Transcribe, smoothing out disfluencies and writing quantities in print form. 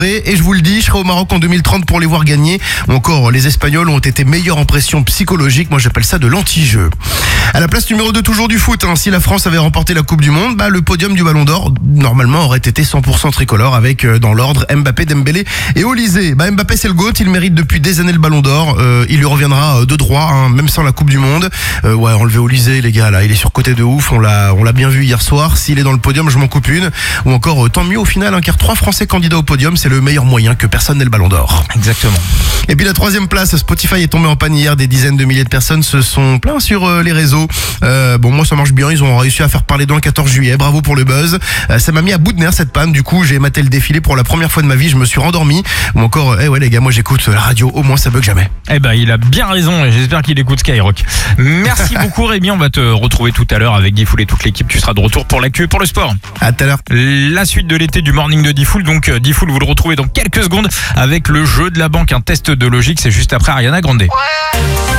Et je vous le dis, je serai au Maroc en 2030 pour les voir gagner. Ou encore, les Espagnols ont été meilleurs en pression psychologique. Moi, j'appelle ça de l'anti-jeu. À la place numéro 2, toujours du foot. Si la France avait remporté la Coupe du Monde, le podium du Ballon d'Or, normalement, aurait été 100% tricolore avec, dans l'ordre, Mbappé, Dembélé et Olysée. Mbappé, c'est le GOAT. Il mérite depuis des années le Ballon d'Or. Il lui reviendra de droit, même sans la Coupe du Monde. Enlever Olysée, les gars, là, il est surcoté de ouf. On l'a bien vu hier soir. S'il est dans le podium, je m'en coupe une. Ou encore, tant mieux au final, car 3 Français candidats au podium, c'est le meilleur moyen que personne n'ait le Ballon d'Or. Exactement. Et puis la 3e place, Spotify est tombé en panne hier. Des dizaines de milliers de personnes se sont plaints sur les réseaux. Moi ça marche bien, ils ont réussi à faire parler d'eux le 14 juillet. Bravo pour le buzz. Ça m'a mis à bout de nerfs cette panne. Du coup, j'ai maté le défilé pour la première fois de ma vie. Je me suis rendormi. Ou encore, les gars, moi j'écoute la radio. Au moins ça bug jamais. Il a bien raison et j'espère qu'il écoute Skyrock. Merci beaucoup Rémi. On va te retrouver tout à l'heure avec Diffoul et toute l'équipe. Tu seras de retour pour l'actu et pour le sport. À tout à l'heure. La suite de l'été du morning de Diffoul. Donc Diffoul, vous le retrouvez dans quelques secondes avec le jeu de la banque, un test de logique. C'est juste après Ariana Grande. Ouais.